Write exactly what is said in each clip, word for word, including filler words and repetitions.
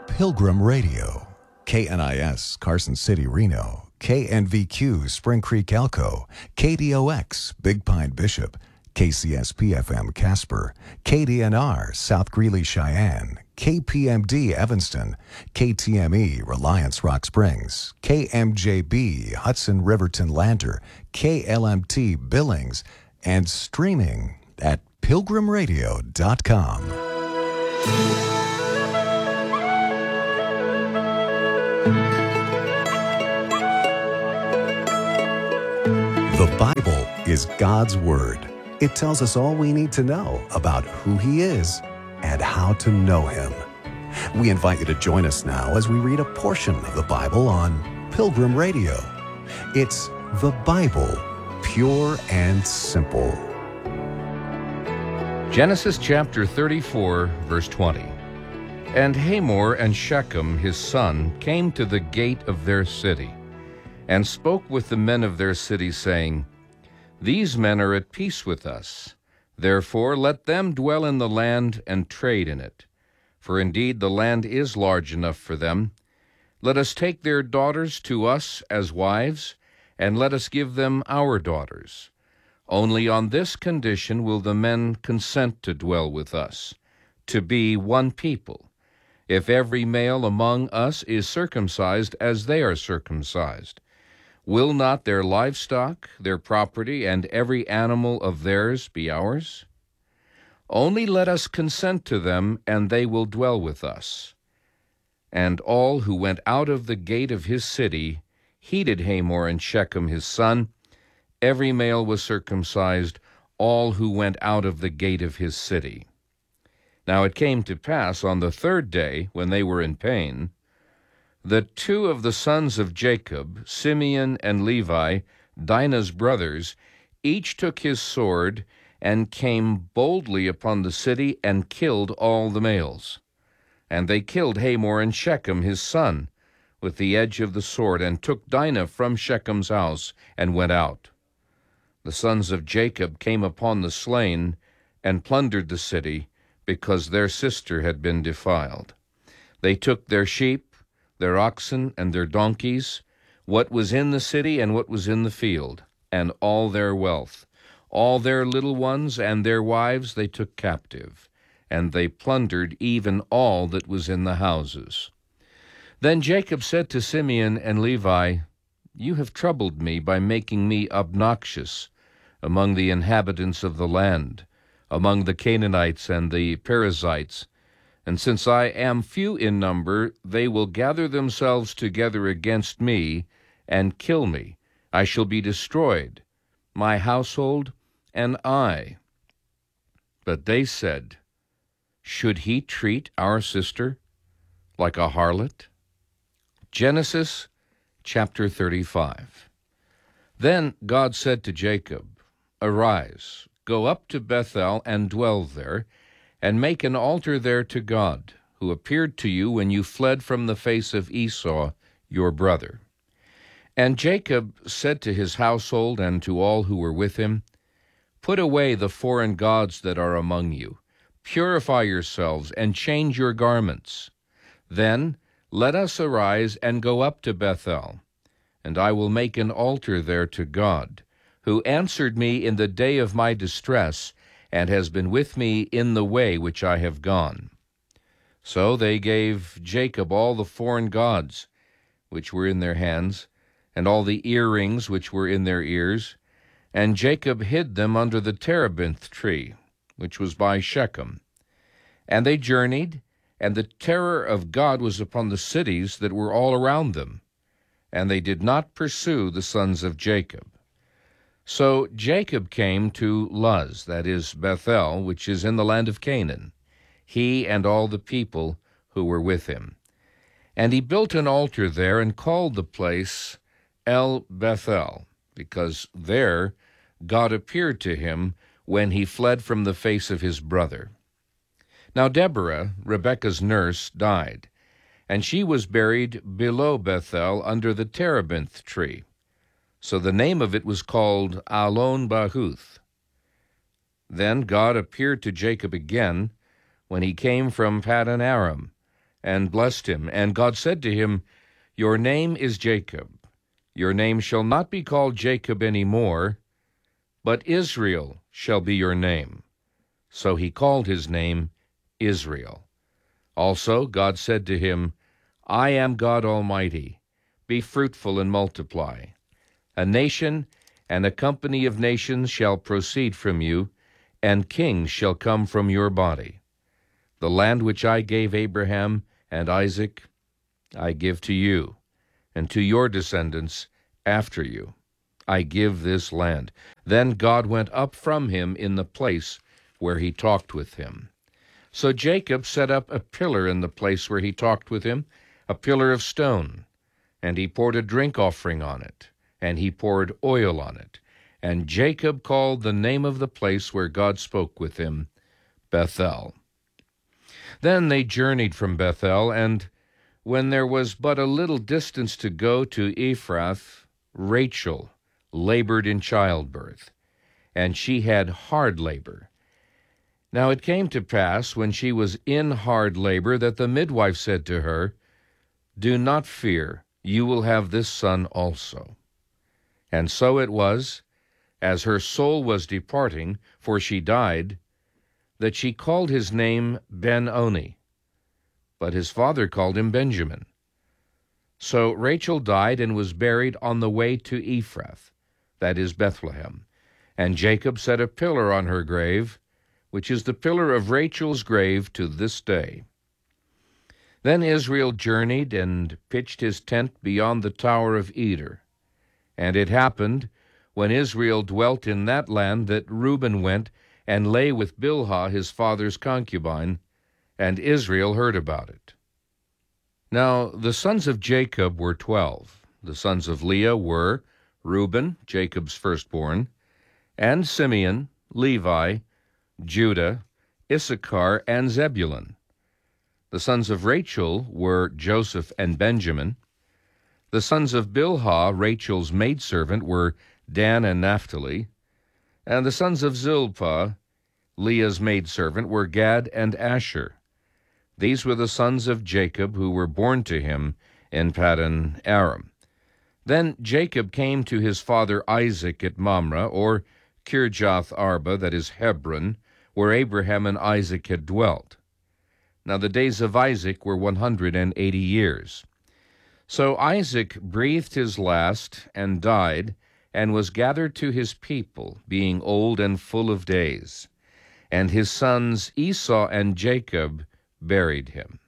Pilgrim Radio, K N I S, Carson City, Reno, K N V Q, Spring Creek, Elko, K D O X, Big Pine, Bishop, K C S P F M, Casper, K D N R, South Greeley, Cheyenne, K P M D, Evanston, K T M E, Reliance, Rock Springs, K M J B, Hudson, Riverton, Lander, K L M T, Billings, and streaming at pilgrim radio dot com. The Bible is God's Word. It tells us all we need to know about who He is and how to know Him. We invite you to join us now as we read a portion of the Bible on Pilgrim Radio. It's the Bible, pure and simple. Genesis chapter thirty-four, verse twenty. And Hamor and Shechem his son came to the gate of their city, and spoke with the men of their city, saying, These men are at peace with us. Therefore let them dwell in the land and trade in it. For indeed the land is large enough for them. Let us take their daughters to us as wives, and let us give them our daughters. Only on this condition will the men consent to dwell with us, to be one people, if every male among us is circumcised as they are circumcised. Will not their livestock, their property, and every animal of theirs be ours? Only let us consent to them, and they will dwell with us. And all who went out of the gate of his city heeded Hamor and Shechem his son. Every male was circumcised, all who went out of the gate of his city. Now it came to pass on the third day, when they were in pain, that two of the sons of Jacob, Simeon and Levi, Dinah's brothers, each took his sword and came boldly upon the city and killed all the males. And they killed Hamor and Shechem his son with the edge of the sword, and took Dinah from Shechem's house and went out. The sons of Jacob came upon the slain and plundered the city, because their sister had been defiled. They took their sheep, their oxen, and their donkeys, what was in the city and what was in the field, and all their wealth. All their little ones and their wives they took captive, and they plundered even all that was in the houses. Then Jacob said to Simeon and Levi, You have troubled me by making me obnoxious among the inhabitants of the land, among the Canaanites and the Perizzites. And since I am few in number, they will gather themselves together against me and kill me. I shall be destroyed, my household and I. But they said, Should he treat our sister like a harlot? Genesis chapter thirty-five. Then God said to Jacob, Arise, go up to Bethel and dwell there, and make an altar there to God, who appeared to you when you fled from the face of Esau, your brother. And Jacob said to his household and to all who were with him, Put away the foreign gods that are among you. Purify yourselves and change your garments. Then let us arise and go up to Bethel, and I will make an altar there to God, who answered me in the day of my distress, and has been with me in the way which I have gone. So they gave Jacob all the foreign gods which were in their hands, and all the earrings which were in their ears, and Jacob hid them under the terebinth tree, which was by Shechem. And they journeyed, and the terror of God was upon the cities that were all around them, and they did not pursue the sons of Jacob. So Jacob came to Luz, that is, Bethel, which is in the land of Canaan, he and all the people who were with him. And he built an altar there and called the place El Bethel, because there God appeared to him when he fled from the face of his brother. Now Deborah, Rebekah's nurse, died, and she was buried below Bethel under the terebinth tree. So the name of it was called Alon Bahuth. Then God appeared to Jacob again when he came from Paddan Aram, and blessed him. And God said to him, Your name is Jacob. Your name shall not be called Jacob any more, but Israel shall be your name. So he called his name Israel. Also God said to him, I am God Almighty. Be fruitful and multiply. A nation and a company of nations shall proceed from you, and kings shall come from your body. The land which I gave Abraham and Isaac I give to you, and to your descendants after you. I give this land. Then God went up from him in the place where he talked with him. So Jacob set up a pillar in the place where he talked with him, a pillar of stone, and he poured a drink offering on it, and he poured oil on it. And Jacob called the name of the place where God spoke with him, Bethel. Then they journeyed from Bethel, and when there was but a little distance to go to Ephrath, Rachel labored in childbirth, and she had hard labor. Now it came to pass, when she was in hard labor, that the midwife said to her, Do not fear, you will have this son also. And so it was, as her soul was departing, for she died, that she called his name Ben-Oni, but his father called him Benjamin. So Rachel died and was buried on the way to Ephrath, that is Bethlehem. And Jacob set a pillar on her grave, which is the pillar of Rachel's grave to this day. Then Israel journeyed and pitched his tent beyond the tower of Eder. And it happened, when Israel dwelt in that land, that Reuben went and lay with Bilhah his father's concubine, and Israel heard about it. Now the sons of Jacob were twelve. The sons of Leah were Reuben, Jacob's firstborn, and Simeon, Levi, Judah, Issachar, and Zebulun. The sons of Rachel were Joseph and Benjamin. The sons of Bilhah, Rachel's maidservant, were Dan and Naphtali. And the sons of Zilpah, Leah's maidservant, were Gad and Asher. These were the sons of Jacob who were born to him in Paddan Aram. Then Jacob came to his father Isaac at Mamre, or Kirjath Arba, that is Hebron, where Abraham and Isaac had dwelt. Now the days of Isaac were one hundred and eighty years. So Isaac breathed his last and died, and was gathered to his people, being old and full of days. And his sons Esau and Jacob buried him.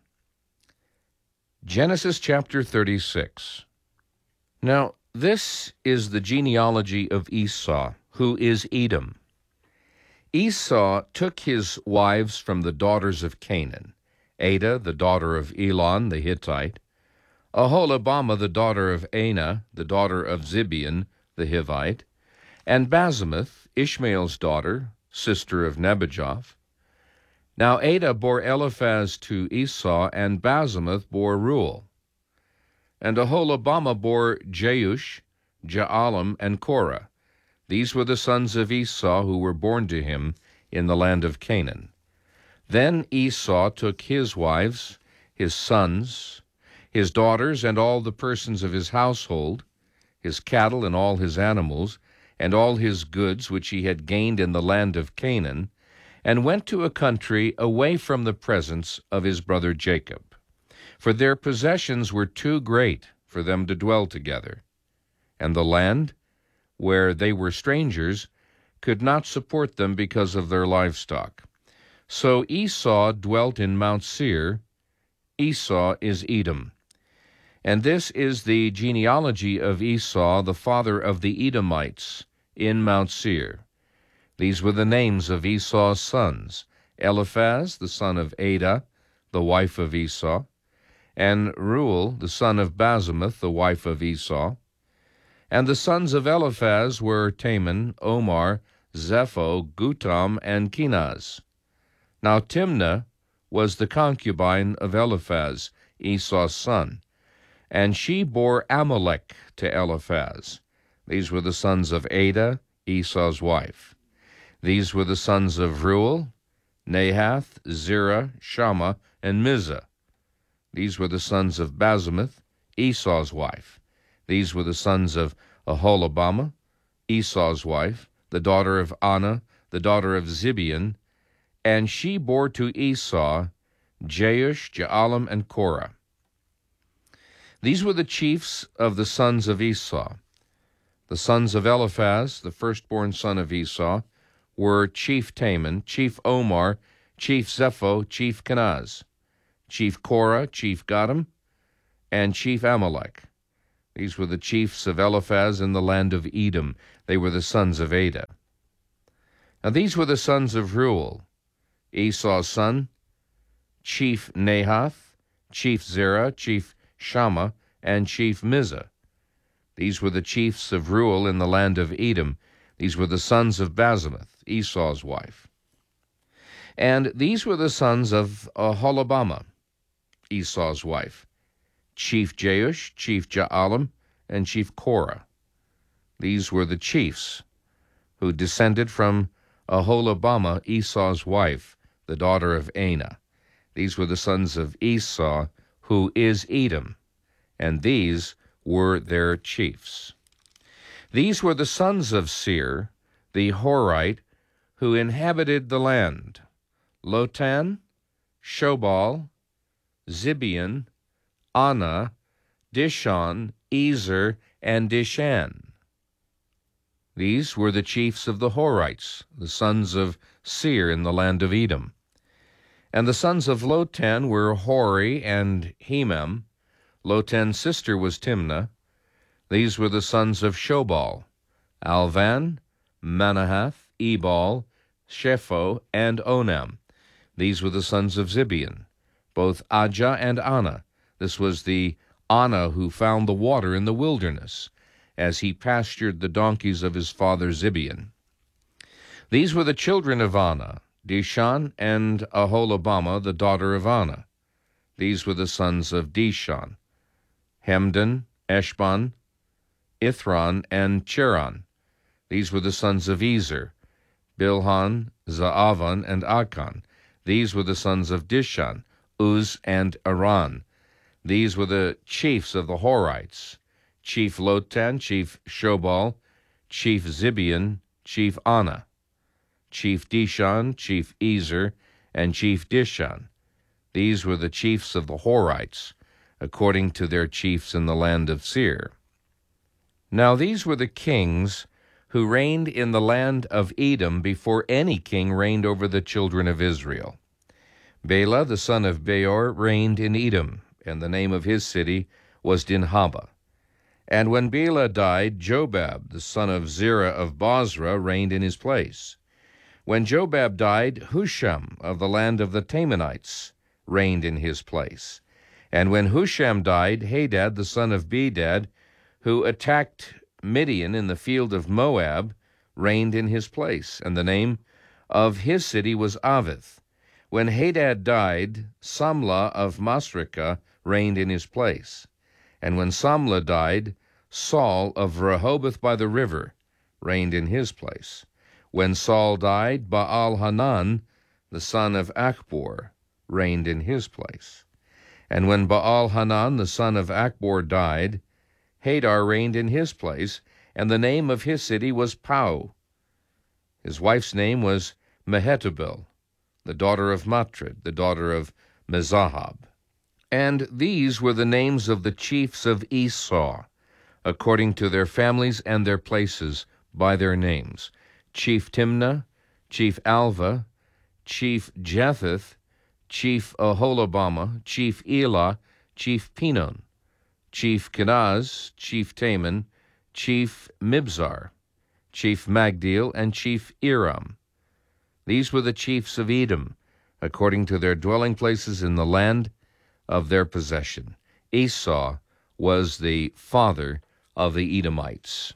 Genesis chapter thirty-six. Now this is the genealogy of Esau, who is Edom. Esau took his wives from the daughters of Canaan, Adah, the daughter of Elon the Hittite, Aholibamah, the daughter of Anah, the daughter of Zibeon the Hivite, and Basemath, Ishmael's daughter, sister of Nebajoth. Now Adah bore Eliphaz to Esau, and Basemath bore Reuel. And Aholibamah bore Jeush, Jaalam, and Korah. These were the sons of Esau who were born to him in the land of Canaan. Then Esau took his wives, his sons, his daughters, and all the persons of his household, his cattle and all his animals, and all his goods which he had gained in the land of Canaan, and went to a country away from the presence of his brother Jacob. For their possessions were too great for them to dwell together, and the land, where they were strangers, could not support them because of their livestock. So Esau dwelt in Mount Seir. Esau is Edom. And this is the genealogy of Esau, the father of the Edomites, in Mount Seir. These were the names of Esau's sons: Eliphaz, the son of Adah, the wife of Esau, and Reuel, the son of Basemath, the wife of Esau. And the sons of Eliphaz were Taman, Omar, Zepho, Gutam, and Kenaz. Now Timnah was the concubine of Eliphaz, Esau's son, and she bore Amalek to Eliphaz. These were the sons of Adah, Esau's wife. These were the sons of Reuel, Nahath, Zerah, Shammah, and Mizah. These were the sons of Basemath, Esau's wife. These were the sons of Aholibamah, Esau's wife, the daughter of Anah, the daughter of Zibeon, and she bore to Esau Jeush, Jaalam, and Korah. These were the chiefs of the sons of Esau. The sons of Eliphaz, the firstborn son of Esau, were Chief Taman, Chief Omar, Chief Zepho, Chief Kenaz, Chief Korah, Chief Gatam, and Chief Amalek. These were the chiefs of Eliphaz in the land of Edom. They were the sons of Adah. Now these were the sons of Reuel, Esau's son, Chief Nahath, Chief Zerah, Chief Shammah, and Chief Mizah. These were the chiefs of Reuel in the land of Edom. These were the sons of Basemath, Esau's wife. And these were the sons of Aholibamah, Esau's wife, Chief Jeush, Chief Jaalam, and Chief Korah. These were the chiefs who descended from Aholibamah, Esau's wife, the daughter of Anah. These were the sons of Esau, who is Edom, and these were their chiefs. These were the sons of Seir, the Horite, who inhabited the land: Lotan, Shobal, Zibeon, Anah, Dishon, Ezer, and Dishan. These were the chiefs of the Horites, the sons of Seir in the land of Edom. And the sons of Lotan were Hori and Hemam. Lotan's sister was Timnah. These were the sons of Shobal: Alvan, Manahath, Ebal, Shepho, and Onam. These were the sons of Zibeon, both Ajah and Anah. This was the Anah who found the water in the wilderness, as he pastured the donkeys of his father Zibeon. These were the children of Anah, Dishan and Aholibamah, the daughter of Anah. These were the sons of Dishan: Hemdan, Eshban, Ithran, and Cheran. These were the sons of Ezer: Bilhan, Zaavan, and Akan. These were the sons of Dishan: Uz and Aran. These were the chiefs of the Horites: Chief Lotan, Chief Shobal, Chief Zibeon, Chief Anah, Chief Dishan, Chief Ezer, and Chief Dishan. These were the chiefs of the Horites, according to their chiefs in the land of Seir. Now these were the kings who reigned in the land of Edom before any king reigned over the children of Israel. Bela, the son of Beor, reigned in Edom, and the name of his city was Dinhabah. And when Bela died, Jobab, the son of Zerah of Bozrah, reigned in his place. When Jobab died, Husham of the land of the Temanites reigned in his place. And when Husham died, Hadad, the son of Bedad, who attacked Midian in the field of Moab, reigned in his place, and the name of his city was Avith. When Hadad died, Samlah of Masrekah reigned in his place. And when Samlah died, Saul of Rehoboth by the river reigned in his place. When Saul died, Baal-Hanan, the son of Achbor, reigned in his place. And when Baal-Hanan, the son of Achbor, died, Hadar reigned in his place, and the name of his city was Pau. His wife's name was Mehetabel, the daughter of Matred, the daughter of Mezahab. And these were the names of the chiefs of Esau, according to their families and their places, by their names: Chief Timnah, Chief Alva, Chief Japheth, Chief Aholibamah, Chief Elah, Chief Pinon, Chief Kenaz, Chief Taman, Chief Mibzar, Chief Magdiel, and Chief Iram. These were the chiefs of Edom, according to their dwelling places in the land of their possession. Esau was the father of the Edomites.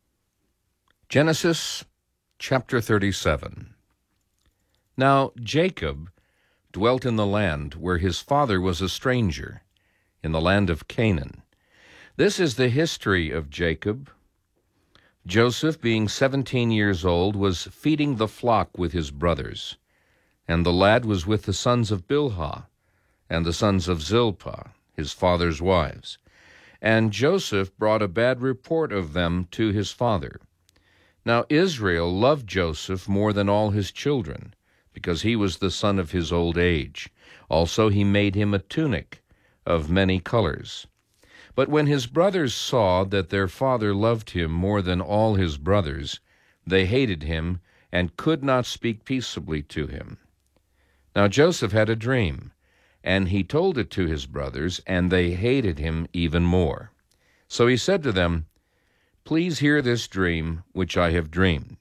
Genesis chapter thirty-seven. Now Jacob dwelt in the land where his father was a stranger, in the land of Canaan. This is the history of Jacob. Joseph, being seventeen years old, was feeding the flock with his brothers, and the lad was with the sons of Bilhah, and the sons of Zilpah, his father's wives. And Joseph brought a bad report of them to his father. Now Israel loved Joseph more than all his children, because he was the son of his old age. Also he made him a tunic of many colors. But when his brothers saw that their father loved him more than all his brothers, they hated him and could not speak peaceably to him. Now Joseph had a dream, and he told it to his brothers, and they hated him even more. So he said to them, "Please hear this dream which I have dreamed.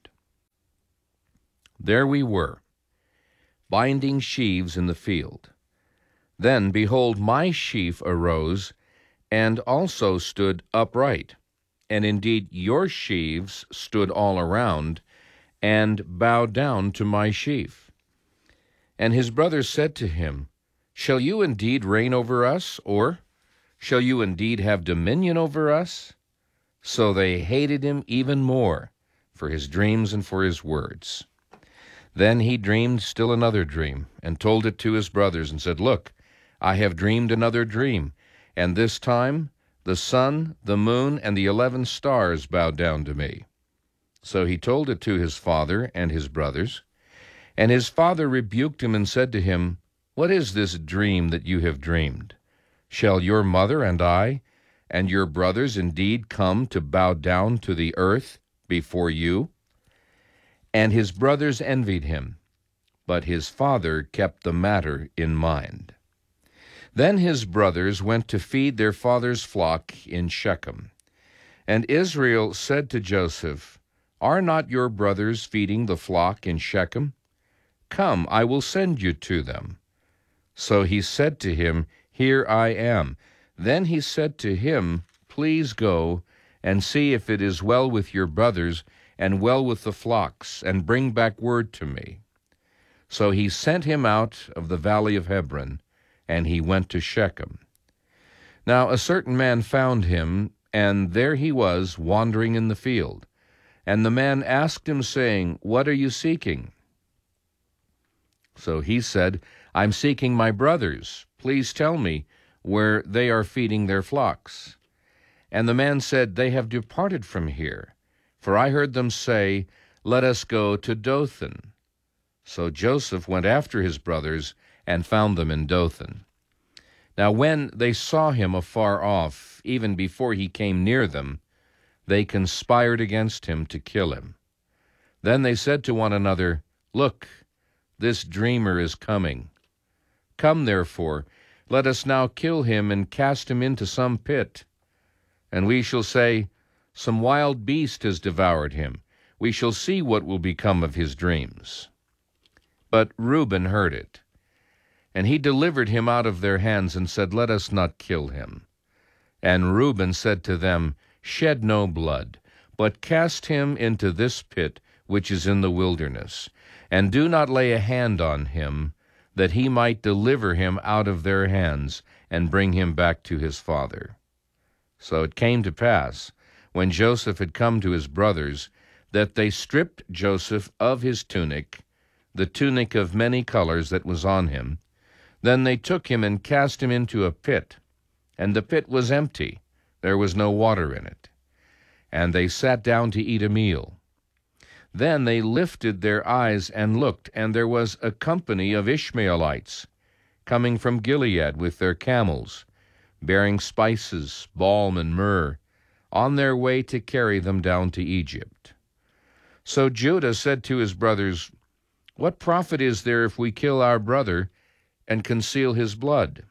There we were, binding sheaves in the field. Then, behold, my sheaf arose, and also stood upright. And indeed your sheaves stood all around, and bowed down to my sheaf. And his brothers said to him, Shall you indeed reign over us, or shall you indeed have dominion over us?" So they hated him even more for his dreams and for his words. Then he dreamed still another dream, and told it to his brothers, and said, "Look, I have dreamed another dream, and this time the sun, the moon, and the eleven stars bowed down to me." So he told it to his father and his brothers. And his father rebuked him and said to him, "What is this dream that you have dreamed? Shall your mother and I and your brothers indeed come to bow down to the earth before you?" And his brothers envied him, but his father kept the matter in mind. Then his brothers went to feed their father's flock in Shechem. And Israel said to Joseph, "Are not your brothers feeding the flock in Shechem? Come, I will send you to them." So he said to him, "Here I am." Then he said to him, "Please go and see if it is well with your brothers and well with the flocks, and bring back word to me." So he sent him out of the valley of Hebron, and he went to Shechem. Now a certain man found him, and there he was wandering in the field. And the man asked him, saying, "What are you seeking?" So he said, "I'm seeking my brothers. Please tell me where they are feeding their flocks." And the man said, "They have departed from here, for I heard them say, 'Let us go to Dothan.'" So Joseph went after his brothers and found them in Dothan. Now when they saw him afar off, even before he came near them, they conspired against him to kill him. Then they said to one another, "Look, this dreamer is coming. Come, therefore, let us now kill him and cast him into some pit. And we shall say, 'Some wild beast has devoured him.' We shall see what will become of his dreams." But Reuben heard it. And he delivered him out of their hands and said, "Let us not kill him." And Reuben said to them, "Shed no blood, but cast him into this pit which is in the wilderness, and do not lay a hand on him, that he might deliver him out of their hands and bring him back to his father." So it came to pass, when Joseph had come to his brothers, that they stripped Joseph of his tunic, the tunic of many colors that was on him. Then they took him and cast him into a pit, and the pit was empty, there was no water in it. And they sat down to eat a meal. Then they lifted their eyes and looked, and there was a company of Ishmaelites coming from Gilead with their camels, bearing spices, balm, and myrrh, on their way to carry them down to Egypt. So Judah said to his brothers, "What profit is there if we kill our brother and conceal his blood?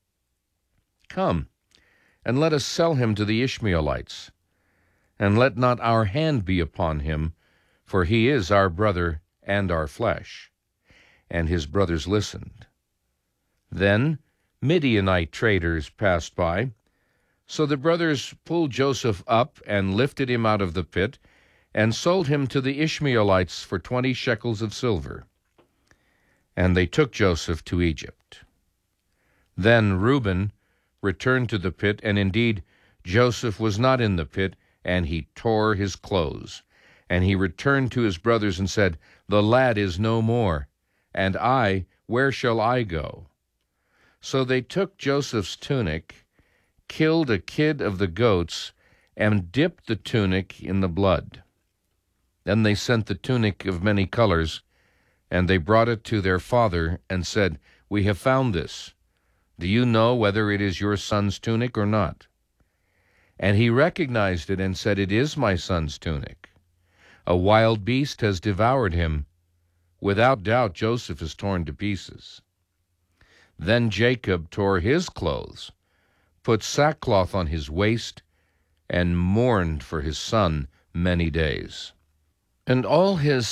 Come, and let us sell him to the Ishmaelites, and let not our hand be upon him, for he is our brother and our flesh." And his brothers listened. Then Midianite traders passed by. So the brothers pulled Joseph up and lifted him out of the pit, and sold him to the Ishmaelites for twenty shekels of silver. And they took Joseph to Egypt. Then Reuben returned to the pit, and indeed Joseph was not in the pit, and he tore his clothes. And he returned to his brothers and said, "The lad is no more, and I, where shall I go?" So they took Joseph's tunic, killed a kid of the goats, and dipped the tunic in the blood. Then they sent the tunic of many colors, and they brought it to their father and said, "We have found this. Do you know whether it is your son's tunic or not?" And he recognized it and said, "It is my son's tunic. A wild beast has devoured him. Without doubt, Joseph is torn to pieces." Then Jacob tore his clothes, put sackcloth on his waist, and mourned for his son many days. And all his